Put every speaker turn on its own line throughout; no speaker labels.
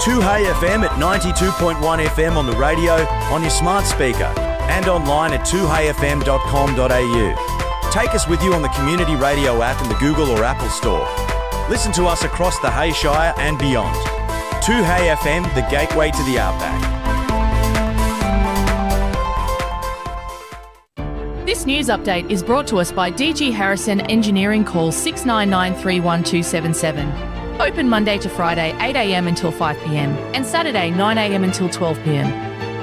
2Hey FM at 92.1 FM on the radio, on your smart speaker, and online at 2heyfm.com.au. Take us with you on the Community Radio app in the Google or Apple Store. Listen to us across the Hay Shire and beyond. 2Hey FM, the gateway to the outback.
This news update is brought to us by DG Harrison Engineering. Call 699 31277. Open Monday to Friday, 8 a.m. until 5 p.m. and Saturday, 9 a.m. until 12 p.m.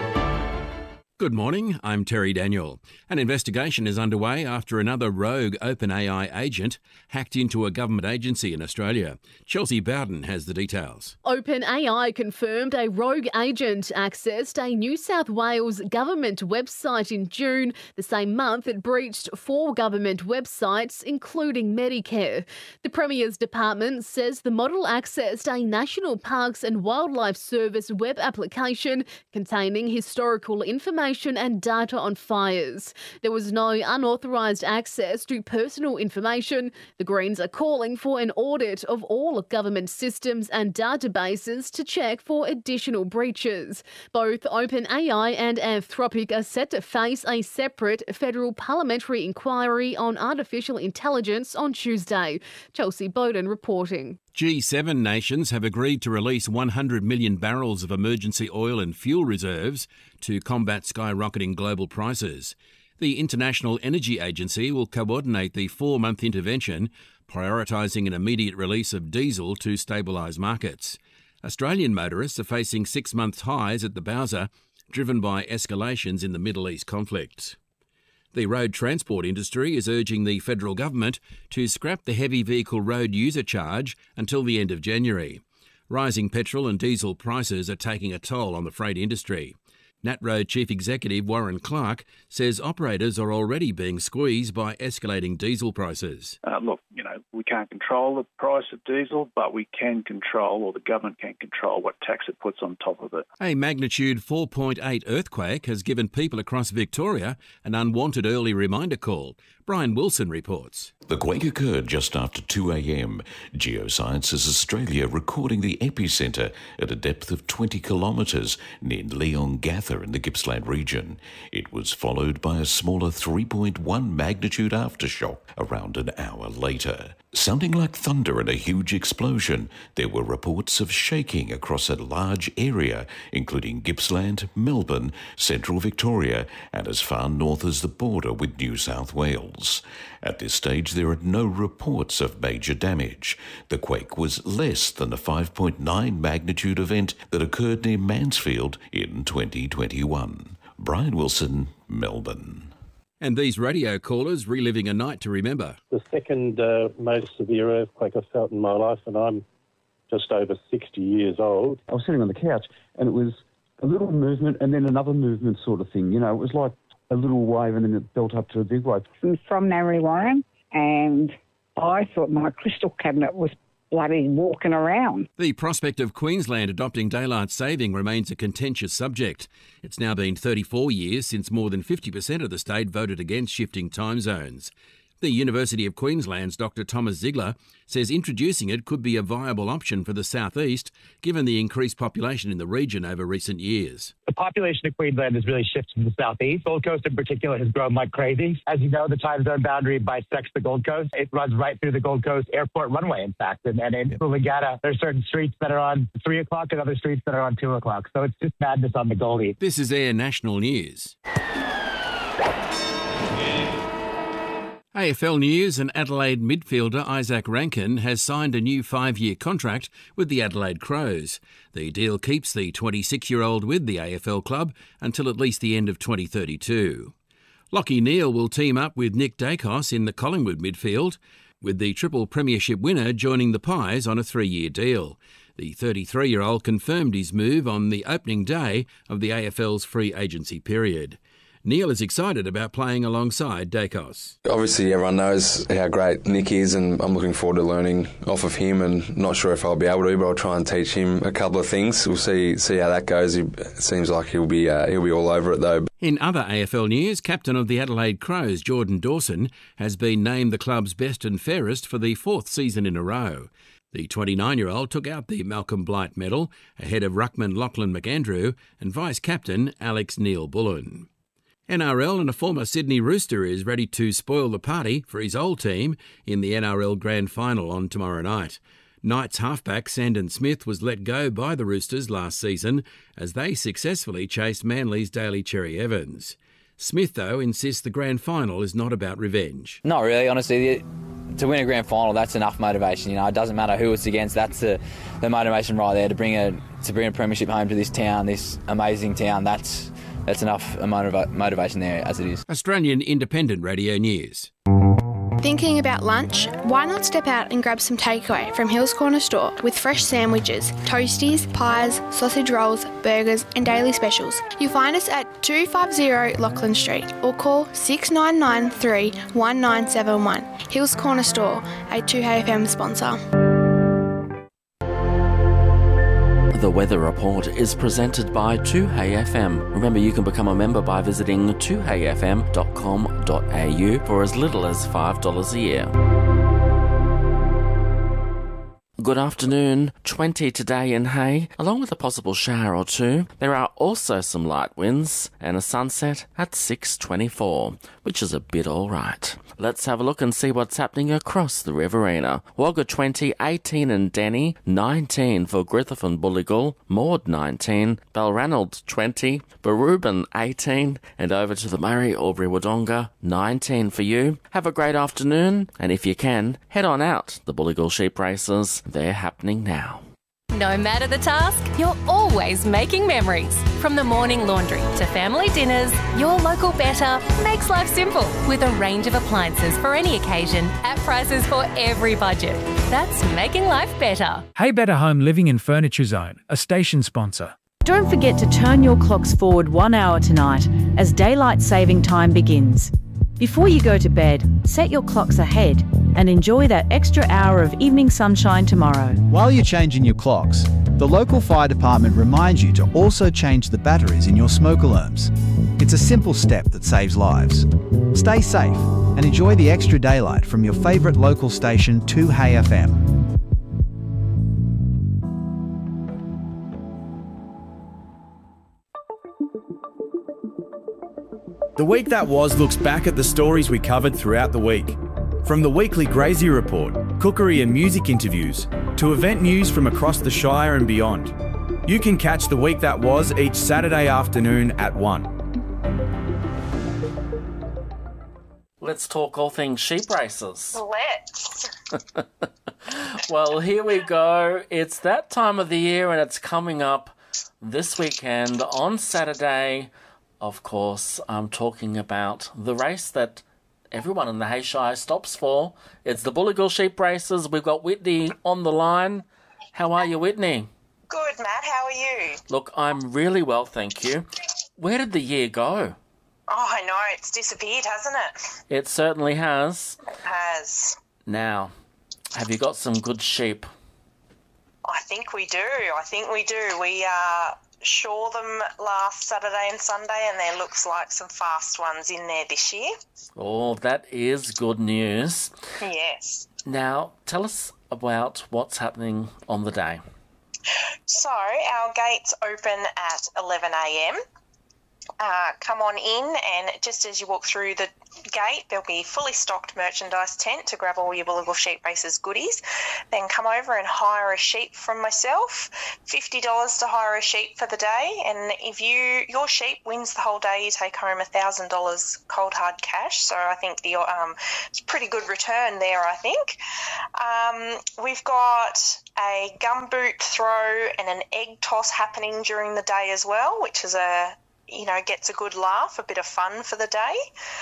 Good morning, I'm Terry Daniel. An investigation is underway after another rogue OpenAI agent hacked into a government agency in Australia. Chelsea Bowden has the details.
OpenAI confirmed a rogue agent accessed a New South Wales government website in June. The same month, it breached 4 government websites, including Medicare. The Premier's department says the model accessed a National Parks and Wildlife Service web application containing historical information and data on fires. There was no unauthorised access to personal information. The Greens are calling for an audit of all government systems and databases to check for additional breaches. Both OpenAI and Anthropic are set to face a separate federal parliamentary inquiry on artificial intelligence on Tuesday. Chelsea Bowden reporting.
G7 nations have agreed to release 100 million barrels of emergency oil and fuel reserves to combat skyrocketing global prices. The International Energy Agency will coordinate the 4-month intervention, prioritising an immediate release of diesel to stabilise markets. Australian motorists are facing 6-month highs at the bowser, driven by escalations in the Middle East conflict. The road transport industry is urging the federal government to scrap the heavy vehicle road user charge until the end of January. Rising petrol and diesel prices are taking a toll on the freight industry. NatRoad Chief Executive Warren Clark says operators are already being squeezed by escalating diesel prices.
Look, we can't control the price of diesel, but we can control, or the government can control, what tax it puts on top of it.
A magnitude 4.8 earthquake has given people across Victoria an unwanted early reminder call. Brian Wilson reports.
The quake occurred just after 2 a.m. Geosciences Australia recording the epicentre at a depth of 20 kilometres near Leongatha in the Gippsland region. It was followed by a smaller 3.1 magnitude aftershock around an hour later. Sounding like thunder and a huge explosion, there were reports of shaking across a large area, including Gippsland, Melbourne, central Victoria, and as far north as the border with New South Wales. At this stage, there are no reports of major damage. The quake was less than the 5.9 magnitude event that occurred near Mansfield in 2021. Brian Wilson, Melbourne.
And these radio callers reliving a night to remember.
The second most severe earthquake I felt in my life, and I'm just over 60 years old.
I was sitting on the couch, and it was a little movement and then another movement sort of thing. It was like a little wave and then it built up to a big wave.
I'm from Narre Warren, and I thought my crystal cabinet was bloody walking around.
The prospect of Queensland adopting daylight saving remains a contentious subject. It's now been 34 years since more than 50% of the state voted against shifting time zones. The University of Queensland's Dr Thomas Ziegler says introducing it could be a viable option for the southeast, given the increased population in the region over recent years.
The population of Queensland has really shifted to the southeast. Gold Coast in particular has grown like crazy. As you know, the time zone boundary bisects the Gold Coast. It runs right through the Gold Coast airport runway, in fact. And in Coolangatta, there are certain streets that are on 3 o'clock and other streets that are on 2 o'clock. So it's just madness on the Goldie.
This is Air National News. AFL News and Adelaide midfielder Isaac Rankin has signed a new 5-year contract with the Adelaide Crows. The deal keeps the 26-year-old with the AFL club until at least the end of 2032. Lachie Neale will team up with Nick Dacos in the Collingwood midfield, with the triple premiership winner joining the Pies on a 3-year deal. The 33-year-old confirmed his move on the opening day of the AFL's free agency period. Neale is excited about playing alongside Dacos.
Obviously, everyone knows how great Nick is, and I'm looking forward to learning off of him, and not sure if I'll be able to, but I'll try and teach him a couple of things. We'll see how that goes. It seems like he'll be all over it, though.
In other AFL news, captain of the Adelaide Crows, Jordan Dawson, has been named the club's best and fairest for the 4th season in a row. The 29-year-old took out the Malcolm Blight medal ahead of ruckman Lachlan McAndrew and vice-captain Alex Neil-Bullen. NRL and a former Sydney Rooster is ready to spoil the party for his old team in the NRL Grand Final on tomorrow night. Knights halfback Sandon Smith was let go by the Roosters last season as they successfully chased Manly's Daly Cherry Evans. Smith, though, insists the grand final is not about revenge.
Not really, honestly. To win a grand final, that's enough motivation. You know, it doesn't matter who it's against. That's the motivation right there to bring a premiership home to this town, this amazing town. That's enough motivation there as it is.
Australian Independent Radio News.
Thinking about lunch? Why not step out and grab some takeaway from Hills Corner Store with fresh sandwiches, toasties, pies, sausage rolls, burgers and daily specials. You'll find us at 250 Lachlan Street or call 6993 1971. Hills Corner Store, a 2HFM sponsor.
The Weather Report is presented by 2HeyFM. Remember, you can become a member by visiting 2heyfm.com.au for as little as $5 a year. Good afternoon. 20 today in Hay, along with a possible shower or two. There are also some light winds and a sunset at 6:24, which is a bit alright. Let's have a look and see what's happening across the Riverina. Wagga 20, 18 in Denny, 19 for Griffith and Bulligal, Maud 19, Balranald 20, Barubin 18, and over to the Murray, Albury Wodonga, 19 for you. Have a great afternoon, and if you can, head on out. The Bulligal sheep races, they're happening now.
No matter the task, you're always making memories. From the morning laundry to family dinners, your local Better makes life simple with a range of appliances for any occasion at prices for every budget. That's making life better.
Hey Better Home Living and Furniture Zone, a station sponsor.
Don't forget to turn your clocks forward 1 hour tonight as daylight saving time begins. Before you go to bed, set your clocks ahead and enjoy that extra hour of evening sunshine tomorrow.
While you're changing your clocks, the local fire department reminds you to also change the batteries in your smoke alarms. It's a simple step that saves lives. Stay safe and enjoy the extra daylight from your favourite local station 2HeyFM.
The Week That Was looks back at the stories we covered throughout the week. From the weekly Grazie Report, cookery and music interviews, to event news from across the Shire and beyond. You can catch The Week That Was each Saturday afternoon at 1.
Let's talk all things sheep races.
Let's.
Well, here we go. It's that time of the year and it's coming up this weekend on Saturday. Of course, I'm talking about the race that everyone in the Hay Shire stops for. It's the Bulligal sheep races. We've got Whitney on the line. How are you, Whitney?
Good, Matt. How are you?
Look, I'm really well, thank you. Where did the year go?
Oh, I know. It's disappeared, hasn't it?
It certainly has.
It has.
Now, have you got some good sheep?
I think we do. We shore them last Saturday and Sunday, and there looks like some fast ones in there this year.
Oh, that is good news.
Yes.
Now, tell us about what's happening on the day.
So, our gates open at 11 a.m. Come on in, and just as you walk through the gate, there'll be a fully stocked merchandise tent to grab all your Bulligal Sheep Races goodies. Then come over and hire a sheep from myself. $50 to hire a sheep for the day, and if your sheep wins the whole day, you take home $1,000 cold hard cash. So I think it's a pretty good return there, I think. We've got a gumboot throw and an egg toss happening during the day as well, which is gets a good laugh, a bit of fun for the day.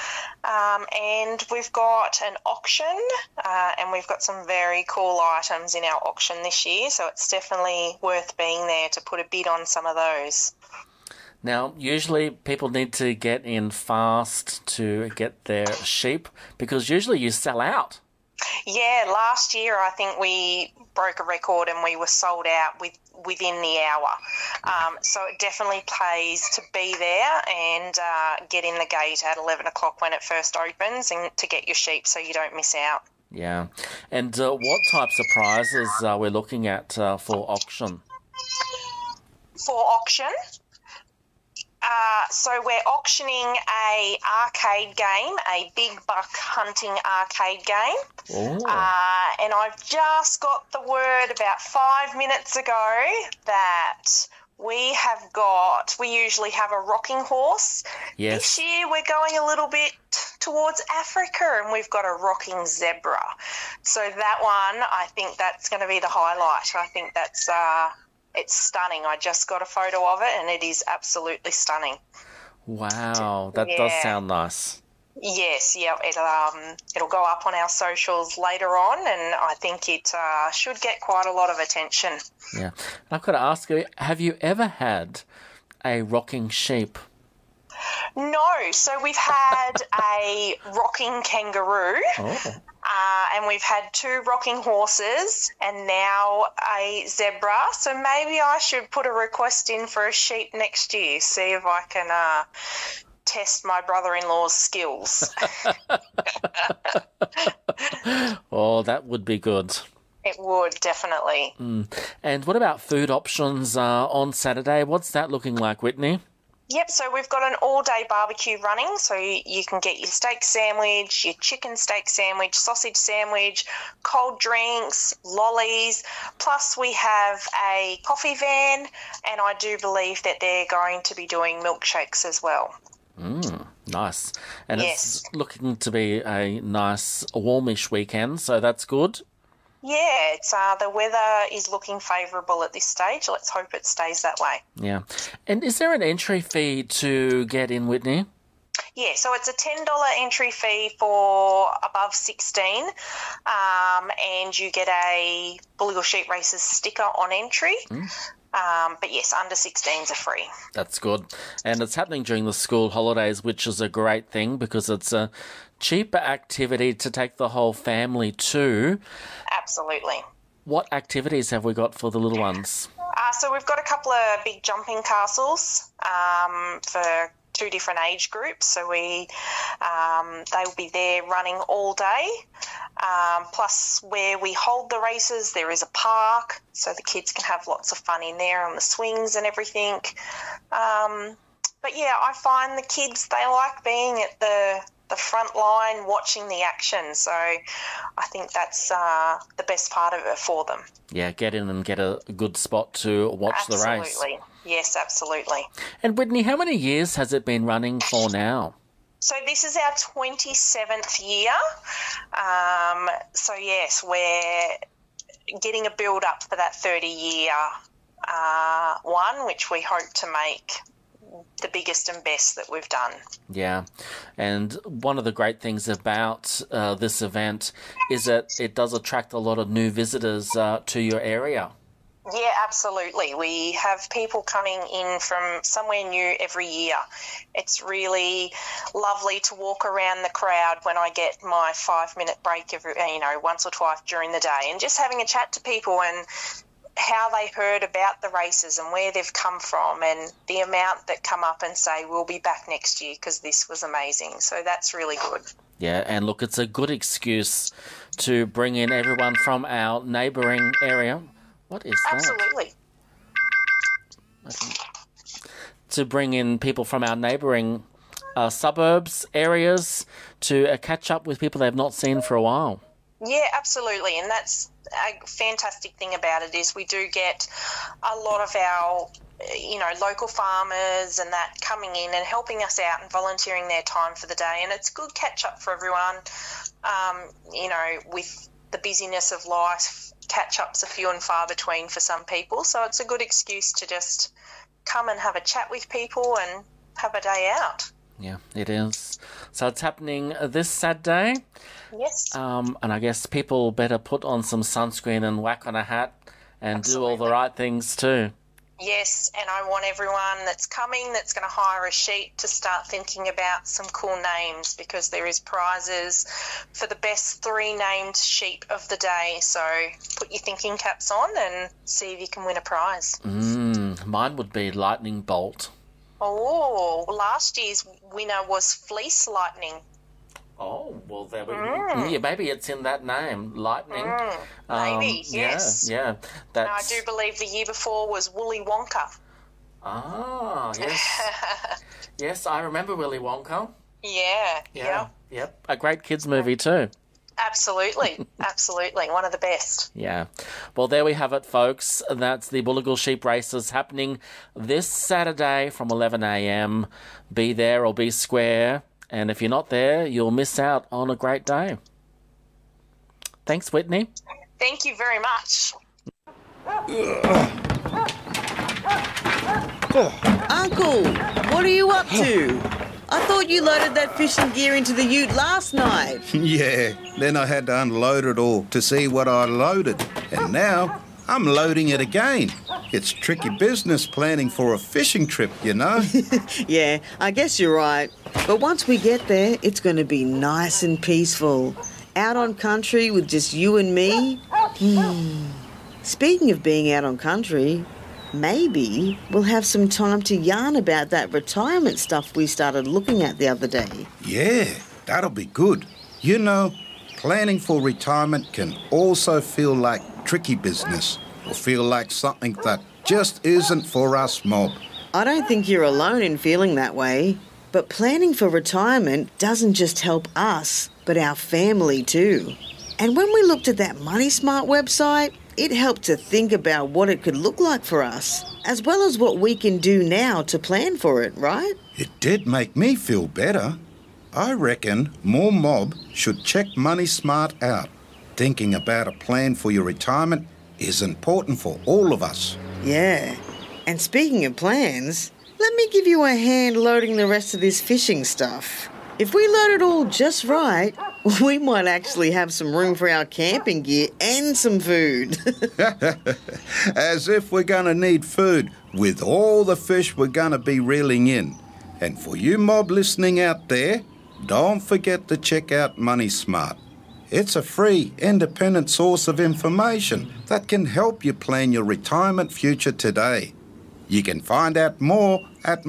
And we've got an auction, and we've got some very cool items in our auction this year, so it's definitely worth being there to put a bid on some of those.
Now, usually people need to get in fast to get their sheep, because usually you sell out.
Yeah, last year I think we broke a record and we were sold out within the hour. So it definitely pays to be there and get in the gate at 11 o'clock when it first opens and to get your sheep so you don't miss out.
Yeah. And what types of prizes are we looking at for auction?
For auction? So we're auctioning a arcade game, a big buck hunting arcade game. And I've just got the word about 5 minutes ago that we usually have a rocking horse.
Yes.
This year we're going a little bit towards Africa and we've got a rocking zebra. So that one, I think that's going to be the highlight. I think that's... it's stunning. I just got a photo of it and it is absolutely stunning.
Wow, that does sound nice.
Yes, yeah, it'll go up on our socials later on and I think it should get quite a lot of attention.
Yeah. I've got to ask you, have you ever had a rocking sheep?
No, so we've had a rocking kangaroo. And we've had 2 rocking horses and now a zebra. So maybe I should put a request in for a sheep next year, see if I can test my brother-in-law's skills.
Oh, that would be good.
It would, definitely.
And what about food options on Saturday? What's that looking like, Whitney?
Yep, so we've got an all-day barbecue running, so you can get your steak sandwich, your chicken steak sandwich, sausage sandwich, cold drinks, lollies, plus we have a coffee van, and I do believe that they're going to be doing milkshakes as well.
Nice. And it's looking to be a nice warmish weekend, so that's good.
Yeah, it's the weather is looking favourable at this stage. Let's hope it stays that way.
Yeah. And is there an entry fee to get in, Whitney?
Yeah, so it's a $10 entry fee for above 16, and you get a Bullygall Sheep Races sticker on entry. But yes, under 16s are free.
That's good. And it's happening during the school holidays, which is a great thing because it's a cheaper activity to take the whole family to.
Absolutely.
What activities have we got for the little ones?
So we've got a couple of big jumping castles for 2 different age groups. So they'll be there running all day. Plus, where we hold the races, there is a park, so the kids can have lots of fun in there on the swings and everything. But yeah, I find the kids, they like being at the front line watching the action, so I think that's the best part of it for them.
Yeah, get in and get a good spot to watch the race.
Absolutely. Yes, absolutely.
And Whitney, how many years has it been running for now?
So this is our 27th year. So yes, we're getting a build up for that 30-year one, which we hope to make the biggest and best that we've done.
Yeah, and one of the great things about this event is that it does attract a lot of new visitors to your area.
Yeah, absolutely. We have people coming in from somewhere new every year. It's really lovely to walk around the crowd when I get my 5-minute break once or twice during the day, and just having a chat to people and how they heard about the races and where they've come from, and the amount that come up and say, we'll be back next year because this was amazing. So that's really good.
Yeah, and look, it's a good excuse to bring in everyone from our neighbouring area. What is that?
Absolutely.
To bring in people from our neighbouring suburbs, areas, to catch up with people they've not seen for a while.
Yeah, absolutely. And that's a fantastic thing about it is we do get a lot of our, local farmers and that coming in and helping us out and volunteering their time for the day. And it's good catch up for everyone, with the busyness of life. Catch-ups are few and far between for some people, so it's a good excuse to just come and have a chat with people and have a day out.
Yeah, it is. So it's happening this Saturday.
Yes.
And I guess people better put on some sunscreen and whack on a hat and
Absolutely.
do all the right things too.
Yes, and I want everyone that's coming, that's going to hire a sheep, to start thinking about some cool names, because there is prizes for the best 3 named sheep of the day. So put your thinking caps on and see if you can win a prize.
Mine would be Lightning Bolt.
Oh, last year's winner was Fleece Lightning.
Oh, well, there we go. Yeah, maybe it's in that name, lightning.
Maybe, yes.
Yeah.
And I do believe the year before was Willy Wonka.
Ah, yes. Yes, I remember Willy Wonka.
Yeah.
Yep. A great kids' movie too.
Absolutely. Absolutely. One of the best.
Yeah. Well, there we have it, folks. That's the Bullagul Sheep Races happening this Saturday from 11 a.m. Be there or be square. And if you're not there, you'll miss out on a great day. Thanks, Whitney.
Thank you very much.
Uncle, what are you up to? I thought you loaded that fishing gear into the ute last night.
Yeah, then I had to unload it all to see what I loaded. And now I'm loading it again. It's tricky business planning for a fishing trip, you know?
Yeah, I guess you're right. But once we get there, it's going to be nice and peaceful. Out on country with just you and me. Speaking of being out on country, maybe we'll have some time to yarn about that retirement stuff we started looking at the other day.
Yeah, that'll be good. You know, planning for retirement can also feel like tricky business or feel like something that just isn't for us, Mob.
I don't think you're alone in feeling that way. But planning for retirement doesn't just help us, but our family too. And when we looked at that Money Smart website, it helped to think about what it could look like for us, as well as what we can do now to plan for it, right?
It did make me feel better. I reckon more Mob should check Money Smart out. Thinking about a plan for your retirement is important for all of us.
Yeah. And speaking of plans, let me give you a hand loading the rest of this fishing stuff. If we load it all just right, we might actually have some room for our camping gear and some food.
As if we're going to need food with all the fish we're going to be reeling in. And for you Mob listening out there, don't forget to check out Money Smart. It's a free, independent source of information that can help you plan your retirement future today. You can find out more at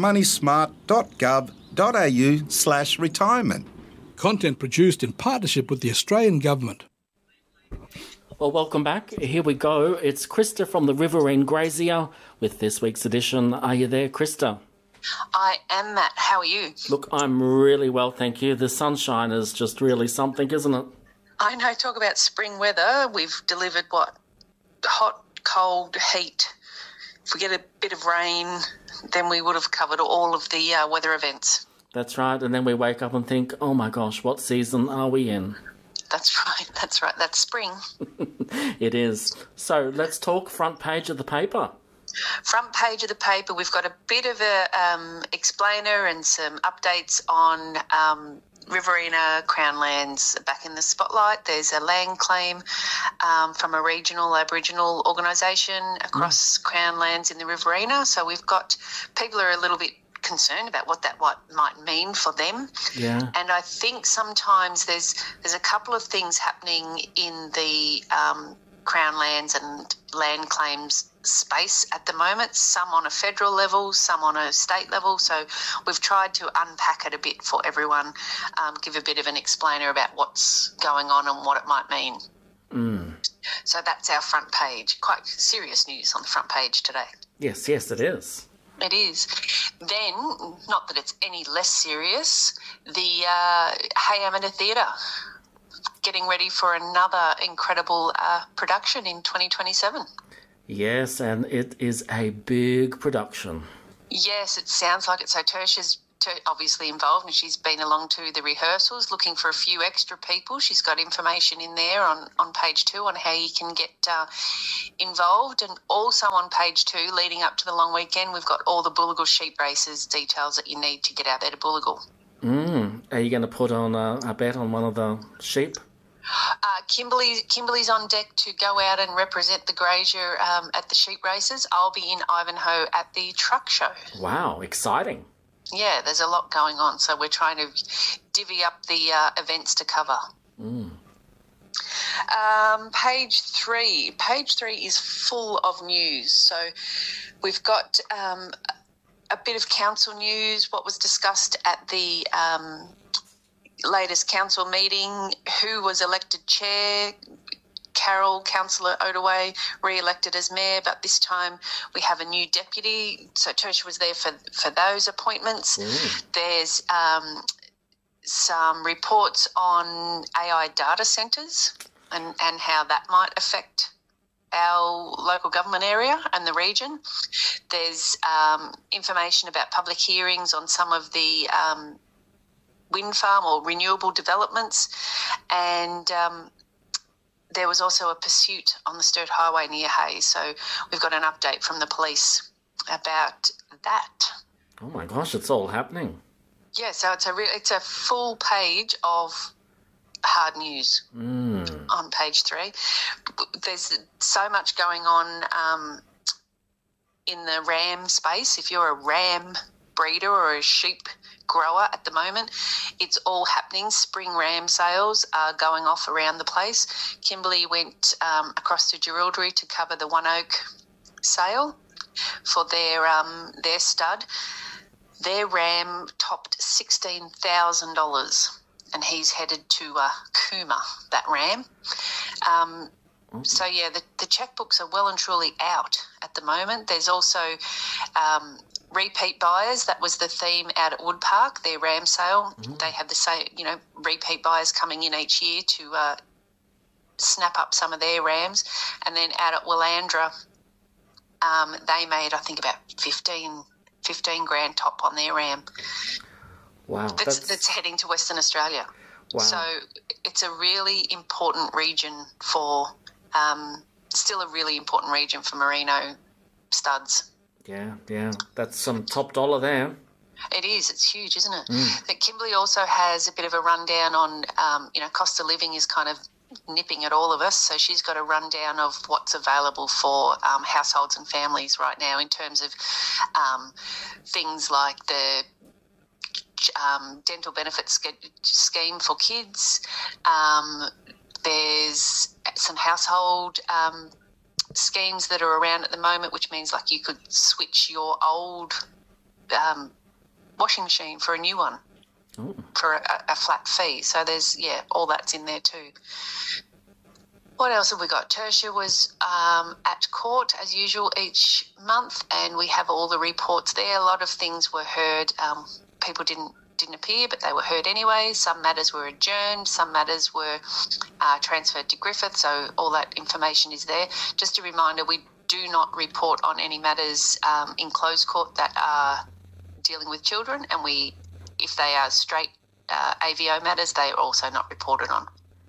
moneysmart.gov.au/retirement.
Content produced in partnership with the Australian Government.
Well, welcome back. Here we go. It's Krista from the Riverine Grazier with this week's edition. Are you there, Krista?
I am, Matt. How are you?
Look, I'm really well, thank you. The sunshine is just really something, isn't it?
I know. Talk about spring weather. We've delivered, hot, cold, heat. If we get a bit of rain, then we would have covered all of the weather events.
That's right. And then we wake up and think, oh my gosh, what season are we in?
That's right. That's spring.
It is. So let's talk front page of the paper.
Front page of the paper, we've got a bit of a explainer and some updates on Riverina Crown Lands back in the spotlight. There's a land claim from a regional Aboriginal organisation across Crown Lands in the Riverina. So we've got people are a little bit concerned about what that might mean for them.
Yeah.
And I think sometimes there's a couple of things happening in the Crown Lands and land claims space at the moment, some on a federal level, some on a state level. So we've tried to unpack it a bit for everyone, give a bit of an explainer about what's going on and what it might mean. So that's our front page. Quite serious news on the front page today.
Yes, it is.
It is. Then, not that it's any less serious, the Hey Amateur Theatre getting ready for another incredible production in 2027.
Yes, and it is a big production.
Yes, it sounds like it. So Tertia's obviously involved and she's been along to the rehearsals looking for a few extra people. She's got information in there on page 2 on how you can get involved, and also on page 2 leading up to the long weekend we've got all the Bullagul sheep races details that you need to get out there to Bullagul.
Are you going to put on a bet on one of the sheep?
Kimberly's on deck to go out and represent the grazier at the sheep races. I'll be in Ivanhoe at the truck show.
Wow, exciting.
Yeah, there's a lot going on, so we're trying to divvy up the events to cover. Page 3. Page 3 is full of news. So we've got a bit of council news, what was discussed at the latest council meeting, who was elected chair? Carol, Councillor Ottaway, re-elected as mayor, but this time we have a new deputy. So Tertia was there for those appointments. There's some reports on AI data centres and how that might affect our local government area and the region. There's information about public hearings on some of the wind farm or renewable developments, and there was also a pursuit on the Sturt Highway near Hayes. So we've got an update from the police about that.
Oh my gosh, it's all happening.
Yeah, so it's a full page of hard news on page 3. There's so much going on in the ram space. If you're a ram breeder or a sheep grower at the moment, it's all happening. Spring ram sales are going off around the place. Kimberley went across to Jerilderie to cover the One Oak sale for their stud. Their ram topped $16,000, and he's headed to Cooma, that ram. So, yeah, the checkbooks are well and truly out at the moment. There's also repeat buyers. That was the theme out at Wood Park, their ram sale. They have the same, repeat buyers coming in each year to snap up some of their rams. And then out at Willandra, they made, I think, about 15 grand top on their ram.
Wow.
That's heading to Western Australia.
Wow.
So it's a really important region for, still a really important region for merino studs.
Yeah, that's some top dollar there.
It is. It's huge, isn't it? But Kimberley also has a bit of a rundown on, cost of living is kind of nipping at all of us. So she's got a rundown of what's available for households and families right now in terms of things like the dental benefits scheme for kids. There's some household schemes that are around at the moment, which means like you could switch your old washing machine for a new one for a flat fee. So there's, all that's in there too. What else have we got? Tertia was at court as usual each month, and we have all the reports there. A lot of things were heard. People didn't appear, but they were heard anyway. Some matters were adjourned. Some matters were transferred to Griffith, so all that information is there. Just a reminder, we do not report on any matters in closed court that are dealing with children, and if they are straight AVO matters, they are also not reported on.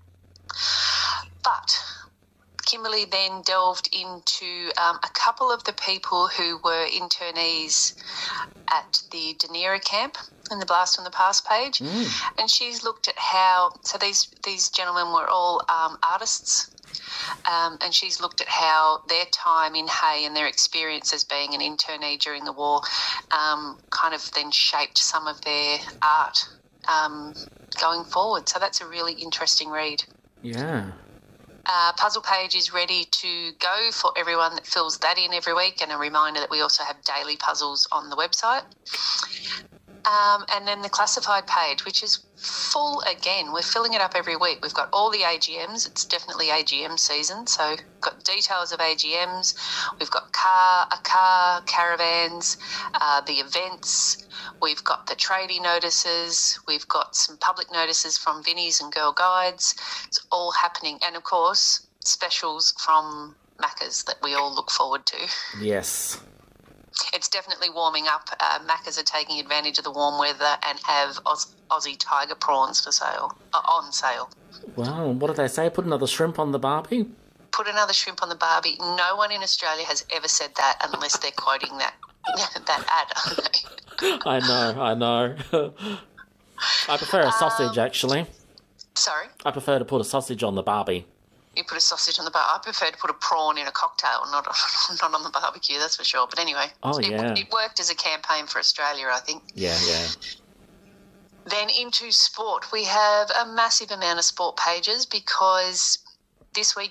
But Kimberley then delved into a couple of the people who were internees at the Dunera camp in the Blast from the Past page, and she's looked at how, so these gentlemen were all artists, and she's looked at how their time in Hay and their experience as being an internee during the war kind of then shaped some of their art going forward. So that's a really interesting read.
Yeah.
Puzzle page is ready to go for everyone that fills that in every week, and a reminder that we also have daily puzzles on the website. And then the classified page, which is full again. We're filling it up every week. We've got all the AGMs. It's definitely AGM season, so we've got details of AGMs. We've got caravans, the events. We've got the tradie notices. We've got some public notices from Vinnie's and Girl Guides. It's all happening. And, of course, specials from Macca's that we all look forward to.
Yes.
It's definitely warming up. Macca's are taking advantage of the warm weather and have Aussie tiger prawns for sale, on sale.
Wow, what did they say? Put another shrimp on the barbie?
Put another shrimp on the barbie. No one in Australia has ever said that unless they're quoting that ad, aren't they?
I know. I prefer a sausage, actually.
Sorry?
I prefer to put a sausage on the barbie.
You put a sausage on the barbie. I prefer to put a prawn in a cocktail, not on the barbecue, that's for sure. But anyway, it worked as a campaign for Australia, I think.
Yeah.
Then into sport. We have a massive amount of sport pages because this week